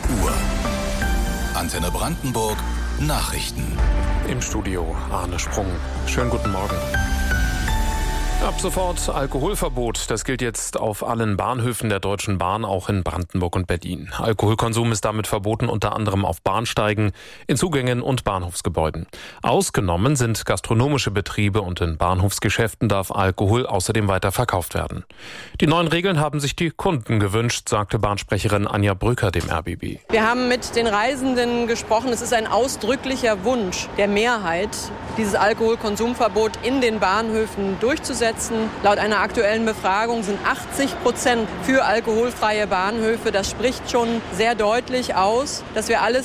Uhr. Antenne Brandenburg Nachrichten. Im Studio Arne Sprung. Schönen guten Morgen. Ab sofort Alkoholverbot. Das gilt jetzt auf allen Bahnhöfen der Deutschen Bahn, auch in Brandenburg und Berlin. Alkoholkonsum ist damit verboten, unter anderem auf Bahnsteigen, in Zugängen und Bahnhofsgebäuden. Ausgenommen sind gastronomische Betriebe und in Bahnhofsgeschäften darf Alkohol außerdem weiter verkauft werden. Die neuen Regeln haben sich die Kunden gewünscht, sagte Bahnsprecherin Anja Brücker dem RBB. Wir haben mit den Reisenden gesprochen. Es ist ein ausdrücklicher Wunsch der Mehrheit, dieses Alkoholkonsumverbot in den Bahnhöfen durchzusetzen. Laut einer aktuellen Befragung sind 80% für alkoholfreie Bahnhöfe. Das spricht schon sehr deutlich aus, dass wir alles